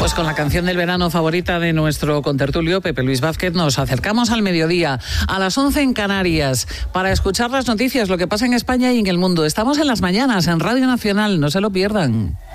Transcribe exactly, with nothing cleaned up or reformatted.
Pues con la canción del verano favorita de nuestro contertulio, Pepe Luis Vázquez, nos acercamos al mediodía, a las once en Canarias, para escuchar las noticias, lo que pasa en España y en el mundo. Estamos en las mañanas, en Radio Nacional, no se lo pierdan.